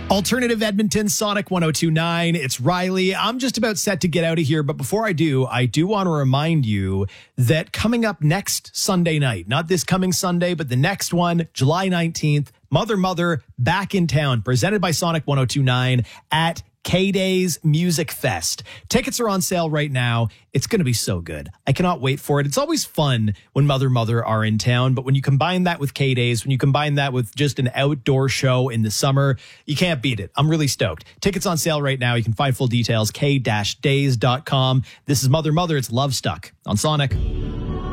Alternative Edmonton, Sonic 1029. It's Riley. I'm just about set to get out of here. But before I do want to remind you that coming up next Sunday night, not this coming Sunday, but the next one, July 19th, Mother back in town, presented by Sonic 1029 at K-Days Music Fest. Tickets are on sale right now. It's going to be so good. I cannot wait for it. It's always fun when Mother are in town, but when you combine that with K-Days, when you combine that with just an outdoor show in the summer, you can't beat it. I'm really stoked. Tickets on sale right now. You can find full details, k-days.com. This is Mother. It's Love Stuck on Sonic.